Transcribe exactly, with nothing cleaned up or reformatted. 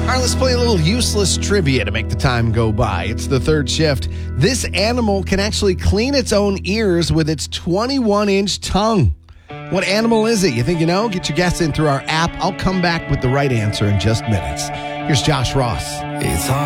All right, let's play a little useless trivia to make the time go by. It's the third shift. This animal can actually clean its own ears with its twenty-one inch tongue. What animal is it? You think you know? Get your guess in through our app. I'll come back with the right answer in just minutes. Here's Josh Ross. It's hard.